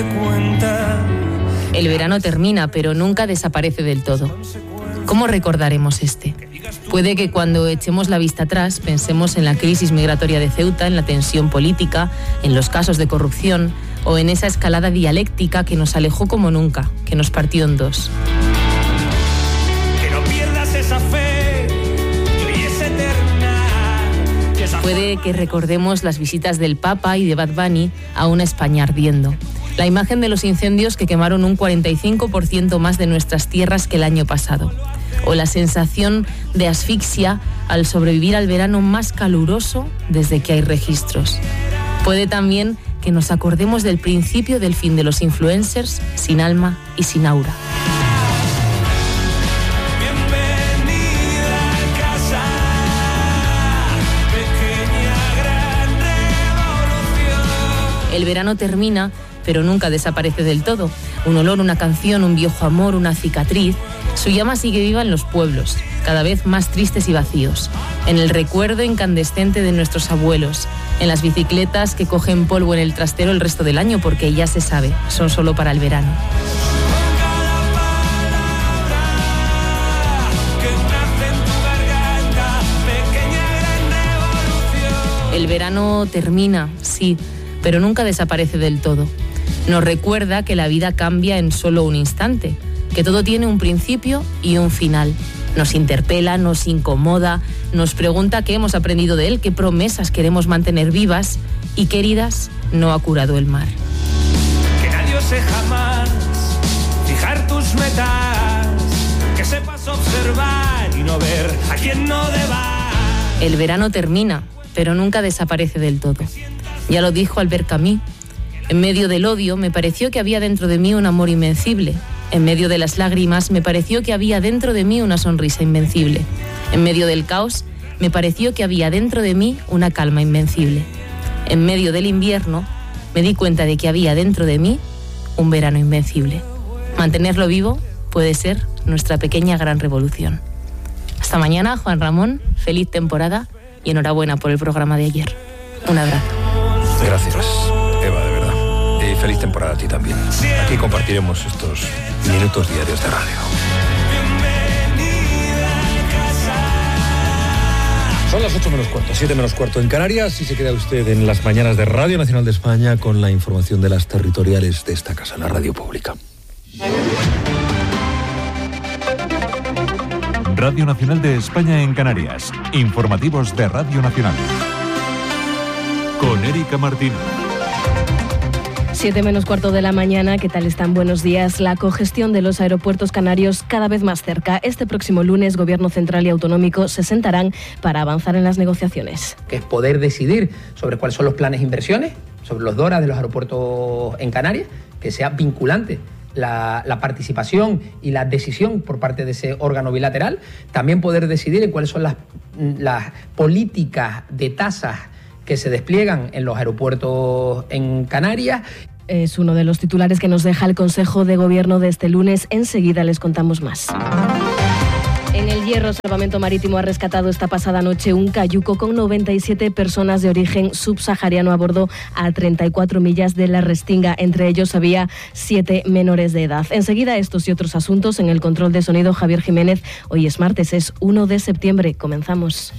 El verano termina, pero nunca desaparece del todo. ¿Cómo recordaremos este? Puede que cuando echemos la vista atrás pensemos en la crisis migratoria de Ceuta, en la tensión política, en los casos de corrupción o en esa escalada dialéctica que nos alejó como nunca, que nos partió en dos. Que no pierdas esa fe, que hoy es eterna. Puede que recordemos las visitas del Papa y de Bad Bunny a una España ardiendo. La imagen de los incendios que quemaron un 45% más de nuestras tierras que el año pasado. O la sensación de asfixia al sobrevivir al verano más caluroso desde que hay registros. Puede también que nos acordemos del principio del fin de los influencers sin alma y sin aura. El verano termina, pero nunca desaparece del todo. Un olor, una canción, un viejo amor, una cicatriz. Su llama sigue viva en los pueblos, cada vez más tristes y vacíos. En el recuerdo incandescente de nuestros abuelos. En las bicicletas que cogen polvo en el trastero el resto del año, porque ya se sabe, son solo para el verano. El verano termina, sí, pero nunca desaparece del todo. Nos recuerda que la vida cambia en solo un instante, que todo tiene un principio y un final. Nos interpela, nos incomoda, nos pregunta qué hemos aprendido de él, qué promesas queremos mantener vivas y qué heridas no ha curado el mar. Que nadie ose jamás fijar tus metas, que sepas observar y no ver a quien no deba. El verano termina, pero nunca desaparece del todo. Ya lo dijo Albert Camus. En medio del odio me pareció que había dentro de mí un amor invencible. En medio de las lágrimas me pareció que había dentro de mí una sonrisa invencible. En medio del caos me pareció que había dentro de mí una calma invencible. En medio del invierno me di cuenta de que había dentro de mí un verano invencible. Mantenerlo vivo puede ser nuestra pequeña gran revolución. Hasta mañana, Juan Ramón. Feliz temporada y enhorabuena por el programa de ayer. Un abrazo. Gracias, Eva, de verdad. Y feliz temporada a ti también. Aquí compartiremos estos minutos diarios de radio. Son las 8 menos cuarto, 7 menos cuarto en Canarias, y se queda usted en las mañanas de Radio Nacional de España con la información de las territoriales de esta casa, la radio pública. Radio Nacional de España en Canarias. Informativos de Radio Nacional. Con Erika Martín. 7 menos cuarto de la mañana, ¿qué tal están? Buenos días. La congestión de los aeropuertos canarios cada vez más cerca. Este próximo lunes, Gobierno Central y Autonómico se sentarán para avanzar en las negociaciones. Que es poder decidir sobre cuáles son los planes de inversiones, sobre los DORA de los aeropuertos en Canarias, que sea vinculante la participación y la decisión por parte de ese órgano bilateral. También poder decidir en cuáles son las políticas de tasas que se despliegan en los aeropuertos en Canarias. Es uno de los titulares que nos deja el Consejo de Gobierno de este lunes. Enseguida les contamos más. En El Hierro, Salvamento Marítimo ha rescatado esta pasada noche un cayuco con 97 personas de origen subsahariano a bordo a 34 millas de la Restinga. Entre ellos había 7 menores de edad. Enseguida estos y otros asuntos en el control de sonido Javier Jiménez. Hoy es martes, es 1 de septiembre. Comenzamos.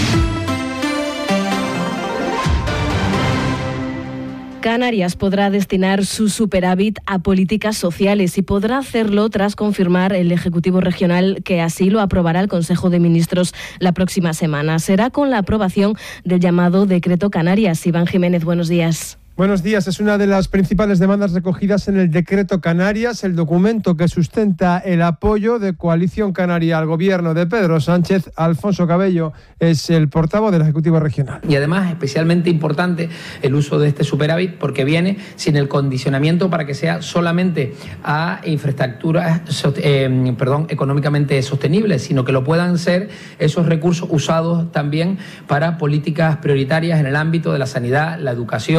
Canarias podrá destinar su superávit a políticas sociales y podrá hacerlo tras confirmar el Ejecutivo Regional que así lo aprobará el Consejo de Ministros la próxima semana. Será con la aprobación del llamado Decreto Canarias. Iván Jiménez, buenos días. Buenos días. Es una de las principales demandas recogidas en el Decreto Canarias, el documento que sustenta el apoyo de Coalición Canaria al gobierno de Pedro Sánchez. Alfonso Cabello es el portavoz del Ejecutivo Regional. Y además, especialmente importante el uso de este superávit porque viene sin el condicionamiento para que sea solamente a infraestructuras económicamente sostenibles, sino que lo puedan ser esos recursos usados también para políticas prioritarias en el ámbito de la sanidad, la educación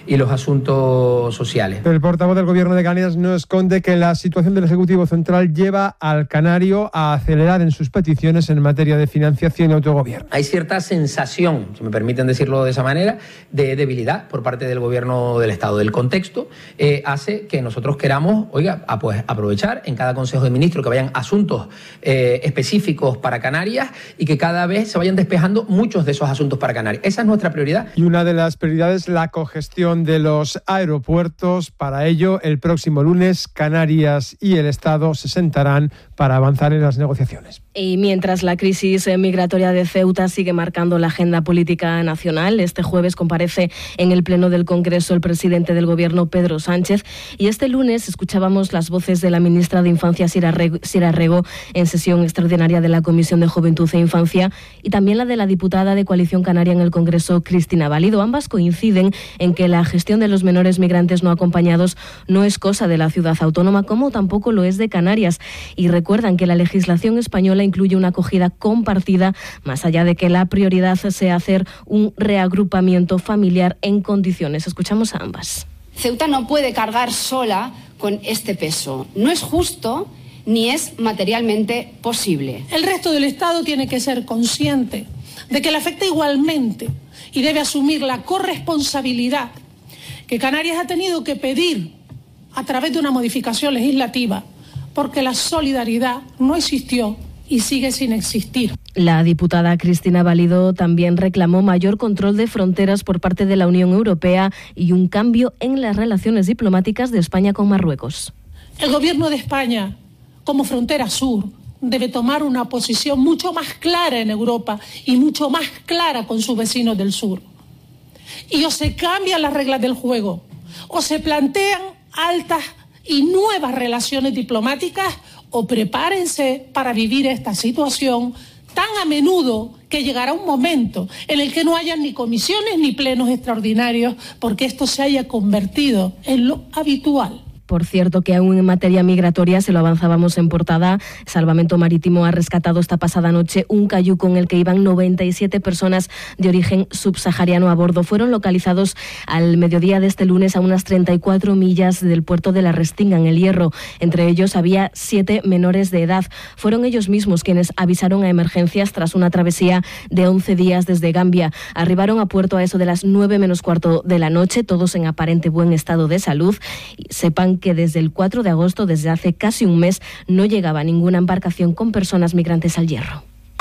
y los asuntos sociales. El portavoz del Gobierno de Canarias no esconde que la situación del Ejecutivo Central lleva al canario a acelerar en sus peticiones en materia de financiación y autogobierno. Hay cierta sensación, si me permiten decirlo de esa manera, de debilidad por parte del Gobierno del Estado. El contexto hace que nosotros queramos, pues aprovechar en cada Consejo de Ministros que vayan asuntos específicos para Canarias y que cada vez se vayan despejando muchos de esos asuntos para Canarias. Esa es nuestra prioridad. Y una de las prioridades, la cogestión de los aeropuertos. Para ello, el próximo lunes, Canarias y el Estado se sentarán para avanzar en las negociaciones. Y mientras la crisis migratoria de Ceuta sigue marcando la agenda política nacional, este jueves comparece en el Pleno del Congreso el presidente del Gobierno, Pedro Sánchez, y este lunes escuchábamos las voces de la ministra de Infancia, Sira Rego, en sesión extraordinaria de la Comisión de Juventud e Infancia, y también la de la diputada de Coalición Canaria en el Congreso, Cristina Valido. Ambas coinciden en que la gestión de los menores migrantes no acompañados no es cosa de la ciudad autónoma, como tampoco lo es de Canarias, y recuerdan que la legislación española incluye una acogida compartida, más allá de que la prioridad sea hacer un reagrupamiento familiar en condiciones. Escuchamos a ambas. Ceuta no puede cargar sola con este peso. No es justo ni es materialmente posible. El resto del Estado tiene que ser consciente de que le afecta igualmente y debe asumir la corresponsabilidad que Canarias ha tenido que pedir a través de una modificación legislativa, porque la solidaridad no existió y sigue sin existir. La diputada Cristina Valido también reclamó mayor control de fronteras por parte de la Unión Europea y un cambio en las relaciones diplomáticas de España con Marruecos. El Gobierno de España, como frontera sur, debe tomar una posición mucho más clara en Europa y mucho más clara con sus vecinos del sur. Y o se cambian las reglas del juego, o se plantean altas y nuevas relaciones diplomáticas, o prepárense para vivir esta situación tan a menudo que llegará un momento en el que no haya ni comisiones ni plenos extraordinarios, porque esto se haya convertido en lo habitual. Por cierto, que aún en materia migratoria, se lo avanzábamos en portada, Salvamento Marítimo ha rescatado esta pasada noche un cayuco en el que iban 97 personas de origen subsahariano a bordo. Fueron localizados al mediodía de este lunes a unas 34 millas del puerto de La Restinga, en El Hierro. Entre ellos había 7 menores de edad. Fueron ellos mismos quienes avisaron a emergencias tras una travesía de 11 días desde Gambia. Arribaron a puerto a eso de las 9 menos cuarto de la noche, todos en aparente buen estado de salud. Y sepan que desde el 4 de agosto, desde hace casi un mes, no llegaba ninguna embarcación con personas migrantes al Hierro.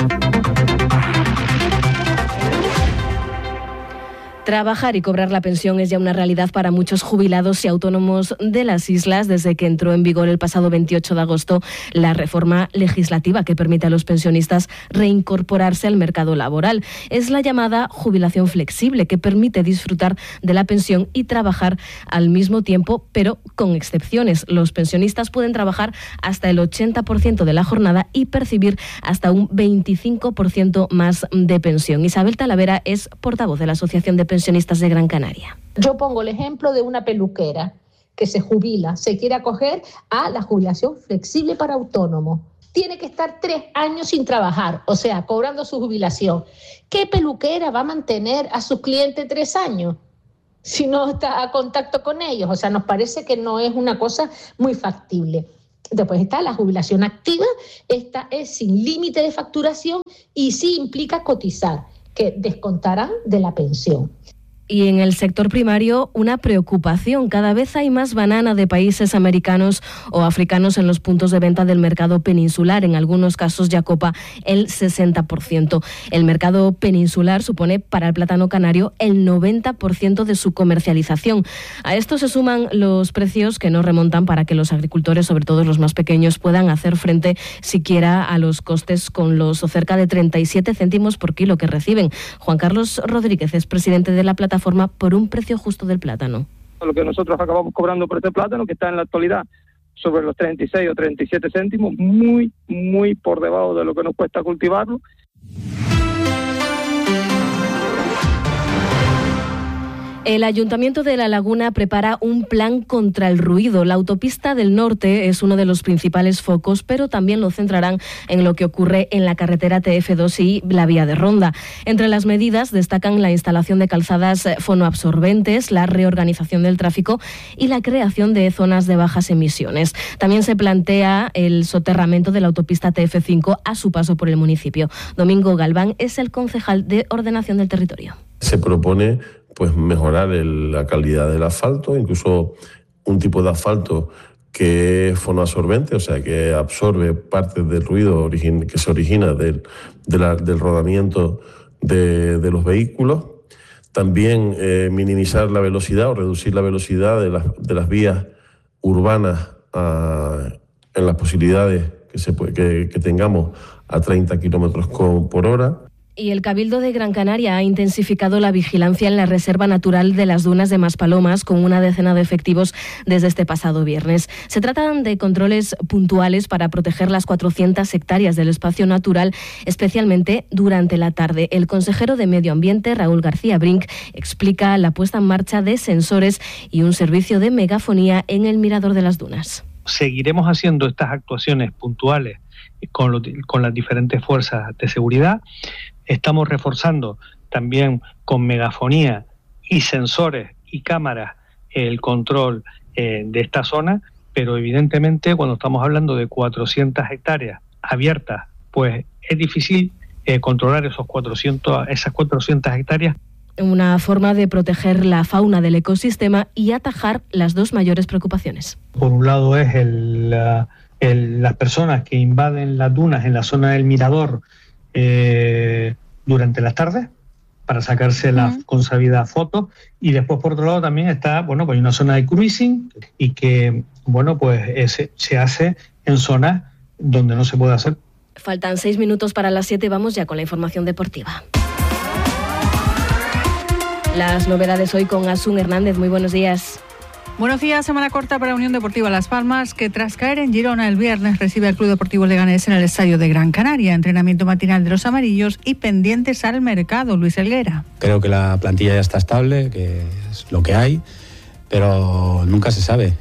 Trabajar y cobrar la pensión es ya una realidad para muchos jubilados y autónomos de las islas desde que entró en vigor el pasado 28 de agosto la reforma legislativa que permite a los pensionistas reincorporarse al mercado laboral. Es la llamada jubilación flexible, que permite disfrutar de la pensión y trabajar al mismo tiempo, pero con excepciones. Los pensionistas pueden trabajar hasta el 80% de la jornada y percibir hasta un 25% más de pensión. Isabel Talavera es portavoz de la Asociación de Pensionistas de Gran Canaria. Yo pongo el ejemplo de una peluquera que se jubila, se quiere acoger a la jubilación flexible para autónomos. Tiene que estar 3 años sin trabajar, o sea, cobrando su jubilación. ¿Qué peluquera va a mantener a sus clientes 3 años si no está a contacto con ellos? O sea, nos parece que no es una cosa muy factible. Después está la jubilación activa, esta es sin límite de facturación y sí implica cotizar, que descontarán de la pensión. Y en el sector primario, una preocupación. Cada vez hay más banana de países americanos o africanos en los puntos de venta del mercado peninsular. En algunos casos ya copa el 60%. El mercado peninsular supone para el plátano canario el 90% de su comercialización. A esto se suman los precios que no remontan para que los agricultores, sobre todo los más pequeños, puedan hacer frente siquiera a los costes con los cerca de 37 céntimos por kilo que reciben. Juan Carlos Rodríguez es presidente de la plataforma Por un precio justo del plátano. Lo que nosotros acabamos cobrando por este plátano, que está en la actualidad sobre los 36 o 37 céntimos, muy por debajo de lo que nos cuesta cultivarlo. El Ayuntamiento de La Laguna prepara un plan contra el ruido. La autopista del norte es uno de los principales focos, pero también lo centrarán en lo que ocurre en la carretera TF2 y la vía de Ronda. Entre las medidas destacan la instalación de calzadas fonoabsorbentes, la reorganización del tráfico y la creación de zonas de bajas emisiones. También se plantea el soterramiento de la autopista TF5 a su paso por el municipio. Domingo Galván es el concejal de Ordenación del Territorio. Se propone mejorar la calidad del asfalto, incluso un tipo de asfalto que es fonoabsorbente, o sea, que absorbe parte del ruido que se origina del rodamiento de los vehículos. También minimizar la velocidad o reducir la velocidad de las vías urbanas en las posibilidades que tengamos a 30 kilómetros por hora. Y el Cabildo de Gran Canaria ha intensificado la vigilancia en la Reserva Natural de las Dunas de Maspalomas con una decena de efectivos desde este pasado viernes. Se tratan de controles puntuales para proteger las 400 hectáreas del espacio natural, especialmente durante la tarde. El consejero de Medio Ambiente, Raúl García Brink, explica la puesta en marcha de sensores y un servicio de megafonía en el Mirador de las Dunas. Seguiremos haciendo estas actuaciones puntuales con las diferentes fuerzas de seguridad. Estamos reforzando también con megafonía y sensores y cámaras el control de esta zona, pero evidentemente cuando estamos hablando de 400 hectáreas abiertas, pues es difícil controlar esas 400 hectáreas. Una forma de proteger la fauna del ecosistema y atajar las dos mayores preocupaciones. Por un lado es las personas que invaden las dunas en la zona del Mirador durante las tardes para sacarse las consabidas fotos, y después por otro lado también está, pues hay una zona de cruising y que se hace en zonas donde no se puede hacer. Faltan 6 minutos para las 7, vamos ya con la información deportiva. Las novedades hoy con Asun Hernández, muy buenos días. Buenos días, semana corta para Unión Deportiva Las Palmas, que tras caer en Girona el viernes recibe al Club Deportivo Leganés en el Estadio de Gran Canaria. Entrenamiento matinal de los amarillos y pendientes al mercado. Luis Helguera. Creo que la plantilla ya está estable, que es lo que hay, pero nunca se sabe.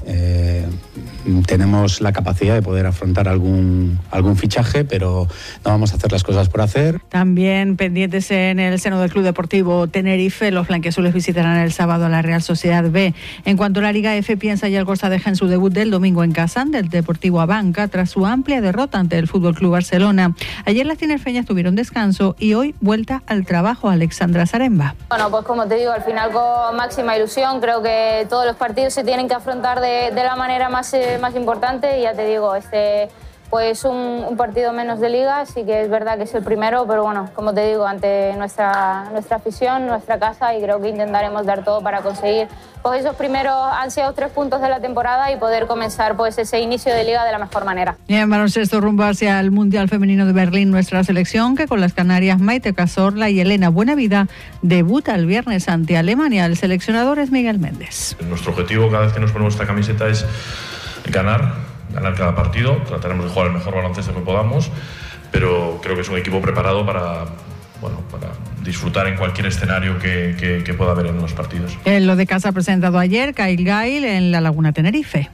Tenemos la capacidad de poder afrontar algún fichaje, pero no vamos a hacer las cosas por hacer. También pendientes en el seno del Club Deportivo Tenerife, los blanquiazules visitarán el sábado a la Real Sociedad B. En cuanto a la Liga F, piensa ya el Gozadeja en su debut del domingo en casa del Deportivo Abanca tras su amplia derrota ante el FC Barcelona. Ayer las tinerfeñas tuvieron descanso y hoy vuelta al trabajo. Alexandra Zaremba. Bueno, pues como te digo, al final con máxima ilusión. Creo que todos los partidos se tienen que afrontar de la manera más importante, y ya te digo, pues un partido menos de liga, sí que es verdad que es el primero, pero bueno, como te digo, ante nuestra afición, nuestra casa, y creo que intentaremos dar todo para conseguir pues esos primeros ansiados 3 puntos de la temporada y poder comenzar pues ese inicio de liga de la mejor manera. Y en baloncesto, rumbo hacia el Mundial Femenino de Berlín, nuestra selección, que con las canarias Maite Cazorla y Elena Buenavida debuta el viernes ante Alemania. El seleccionador es Miguel Méndez. Nuestro objetivo cada vez que nos ponemos esta camiseta es ganar cada partido. Trataremos de jugar el mejor baloncesto que podamos, pero creo que es un equipo preparado para disfrutar en cualquier escenario que pueda haber en los partidos. En lo de casa ha presentado ayer Kyle Gail en La Laguna Tenerife.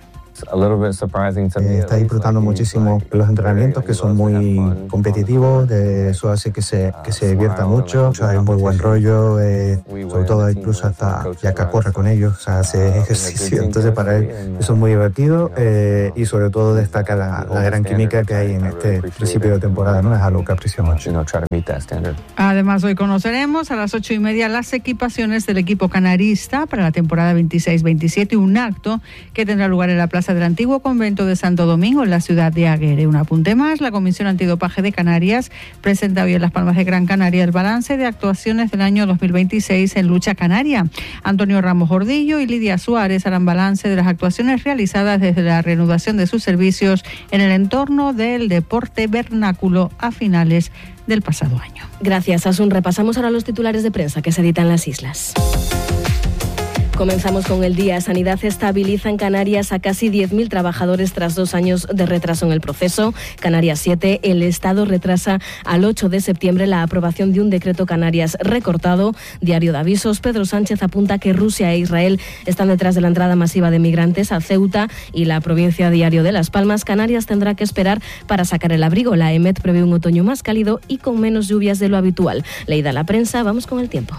Está disfrutando muchísimo los entrenamientos, que son muy competitivos, eso hace que se divierta mucho. Hay un muy buen rollo, sobre todo incluso hasta ya que corre con ellos, hace ejercicio, entonces para él eso es muy divertido, y sobre todo destaca la gran química que hay en este principio de temporada, ¿no? Es algo que aprecio mucho. Además, hoy conoceremos a las 8:30 las equipaciones del equipo canarista para la temporada 26-27, un acto que tendrá lugar en la plaza del antiguo convento de Santo Domingo en la ciudad de Aguere. Un apunte más, la Comisión Antidopaje de Canarias presenta hoy en Las Palmas de Gran Canaria el balance de actuaciones del año 2026 en lucha canaria. Antonio Ramos Gordillo y Lidia Suárez harán balance de las actuaciones realizadas desde la reanudación de sus servicios en el entorno del deporte vernáculo a finales del pasado año. Gracias, Asun. Repasamos ahora los titulares de prensa que se editan en las islas. Comenzamos con el día. Sanidad estabiliza en Canarias a casi 10.000 trabajadores tras 2 años de retraso en el proceso. Canarias 7, el Estado retrasa al 8 de septiembre la aprobación de un decreto Canarias recortado. Diario de Avisos, Pedro Sánchez apunta que Rusia e Israel están detrás de la entrada masiva de migrantes a Ceuta y la provincia Diario de Las Palmas. Canarias tendrá que esperar para sacar el abrigo. La EMET prevé un otoño más cálido y con menos lluvias de lo habitual. Leída la prensa, vamos con el tiempo.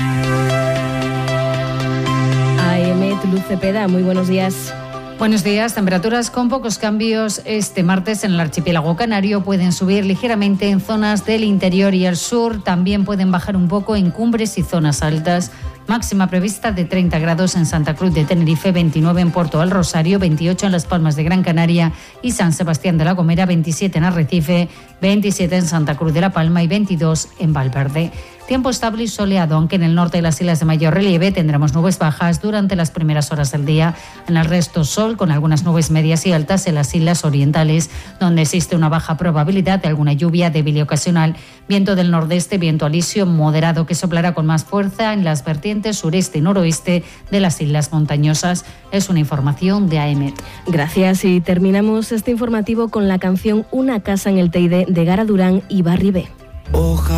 Luz Cepeda, muy buenos días. Buenos días. Temperaturas con pocos cambios este martes en el archipiélago canario. Pueden subir ligeramente en zonas del interior y el sur. También pueden bajar un poco en cumbres y zonas altas. Máxima prevista de 30 grados en Santa Cruz de Tenerife, 29 en Puerto del Rosario, 28 en Las Palmas de Gran Canaria y San Sebastián de la Gomera, 27 en Arrecife, 27 en Santa Cruz de la Palma y 22 en Valverde. Tiempo estable y soleado, aunque en el norte de las islas de mayor relieve tendremos nubes bajas durante las primeras horas del día. En el resto sol, con algunas nubes medias y altas en las islas orientales, donde existe una baja probabilidad de alguna lluvia débil y ocasional. Viento del nordeste, viento alisio moderado que soplará con más fuerza en las vertientes sureste y noroeste de las islas montañosas. Es una información de AEMET. Gracias, y terminamos este informativo con la canción Una casa en el Teide de Gara Durán y Barry B.